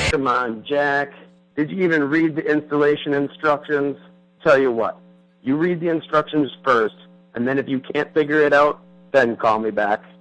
Come on, Jack. Did you even read the installation instructions? Tell you what, you read the instructions first, and then if you can't figure it out, then call me back.